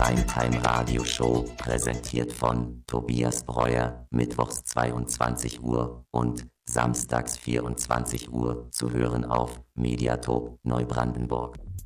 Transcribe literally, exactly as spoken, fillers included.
Primetime-Radio-Show, präsentiert von Tobias Breuer, mittwochs zweiundzwanzig Uhr und samstags vierundzwanzig Uhr, zu hören auf Mediatop Neubrandenburg.